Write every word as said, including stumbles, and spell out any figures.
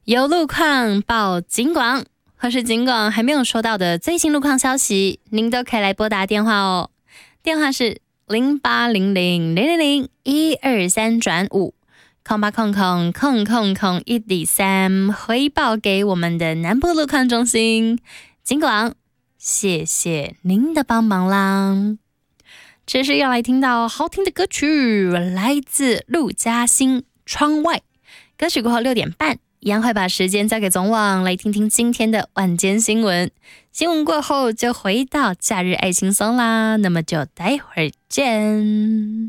有路况报警广，或是警广还没有收到的最新路况消息，您都可以来拨打电话哦。电话是零八零零零零零一二三转五，空八空空空空空一底三，回报给我们的南部路况中心。警广，谢谢您的帮忙啦。这是要来听到好听的歌曲，来自陆嘉欣《窗外》。歌曲过后六点半，一样会把时间交给总网，来听听今天的晚间新闻。新闻过后就回到假日爱轻松啦，那么就待会儿见。